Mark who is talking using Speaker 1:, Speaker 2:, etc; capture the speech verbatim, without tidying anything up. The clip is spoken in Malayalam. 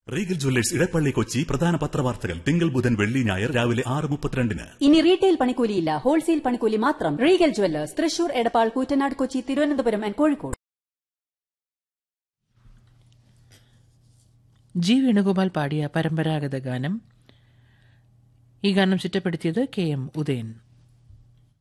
Speaker 1: റീഗൽ ജ്വല്ലേഴ്സ് ഇടപ്പള്ളി കൊച്ചി പ്രധാന പത്രവാർത്തകൾ തിങ്കൾ ബുധൻ വെള്ളി ഞായർ രാവിലെ ആറ് മുപ്പത്തിരണ്ടിന്.
Speaker 2: ഇനി റീറ്റെയിൽ പണിക്കൂലിയില്ല, ഹോൾസെയിൽ പണിക്കൂലി മാത്രം. Regal Jewellers Thrissur, Edappal, Koottanad, Kochi, Thiruvananthapuram and Kozhikode.
Speaker 3: G Venugopal പാടിയ പരമ്പരാഗത ഗാനം. ഈ ഗാനം ചിട്ടപ്പെടുത്തിയത് കെ എം ഉദയൻ.